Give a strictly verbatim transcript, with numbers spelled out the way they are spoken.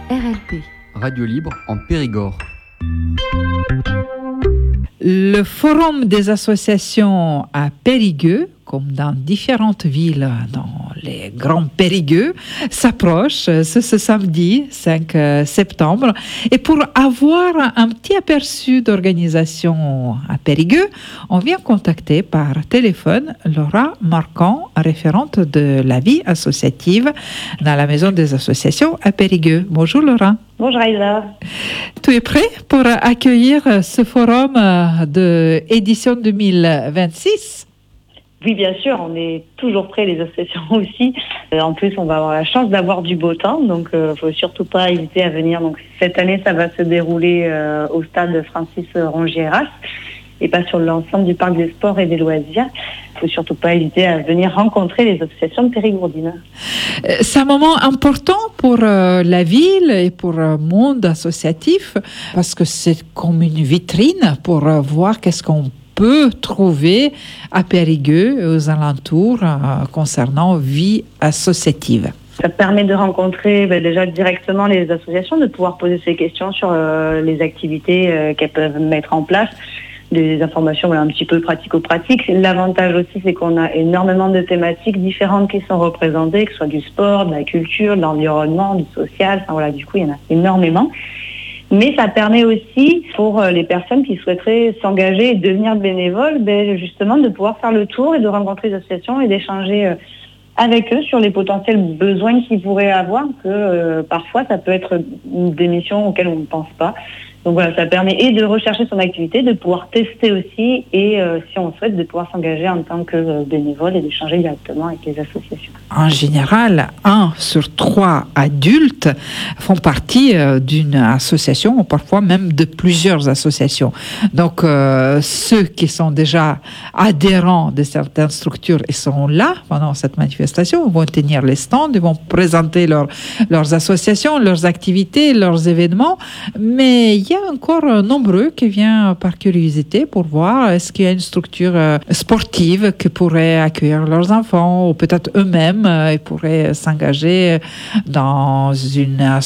R L P. Radio libre en Périgord. Le Forum des associations à Périgueux, comme dans différentes villes dans les grands Périgueux, s'approche ce, ce samedi cinq septembre. Et pour avoir un petit aperçu d'organisation à Périgueux, on vient contacter par téléphone Laura Marquand, référente de la vie associative dans la Maison des associations à Périgueux. Bonjour Laura. Bonjour Aïda. Tu es prêt pour accueillir ce forum de édition deux mille vingt-six? Oui, bien sûr, on est toujours prêts, les associations aussi. Euh, en plus, on va avoir la chance d'avoir du beau temps, donc il euh, ne faut surtout pas hésiter à venir. Donc, cette année, ça va se dérouler euh, au stade Francis Rongiéras et pas sur l'ensemble du parc des sports et des loisirs. Il ne faut surtout pas hésiter à venir rencontrer les associations de Périgourdine. C'est un moment important pour euh, la ville et pour le monde associatif parce que c'est comme une vitrine pour euh, voir qu'est-ce qu'on peut trouver à Périgueux et aux alentours euh, concernant vie associative. Ça permet de rencontrer ben, déjà directement les associations, de pouvoir poser ces questions sur euh, les activités euh, qu'elles peuvent mettre en place, des informations voilà, un petit peu pratico-pratiques. L'avantage aussi, c'est qu'on a énormément de thématiques différentes qui sont représentées, que ce soit du sport, de la culture, de l'environnement, du social, enfin voilà, du coup, il y en a énormément. Mais ça permet aussi pour les personnes qui souhaiteraient s'engager et devenir bénévoles, ben justement de pouvoir faire le tour et de rencontrer les associations et d'échanger avec eux sur les potentiels besoins qu'ils pourraient avoir, que euh, parfois ça peut être des missions auxquelles on ne pense pas. Donc voilà, ça permet et de rechercher son activité, de pouvoir tester aussi et euh, si on souhaite de pouvoir s'engager en tant que bénévole et d'échanger directement avec les associations. En général, un sur trois adultes font partie euh, d'une association ou parfois même de plusieurs associations. Donc euh, ceux qui sont déjà adhérents de certaines structures et sont là pendant cette manifestation, ils vont tenir les stands, ils vont présenter leur, leurs associations, leurs activités, leurs événements, mais il y a encore nombreux qui viennent par curiosité pour voir est-ce qu'il y a une structure euh, sportive qui pourrait accueillir leurs enfants ou peut-être eux-mêmes euh, ils pourraient s'engager dans une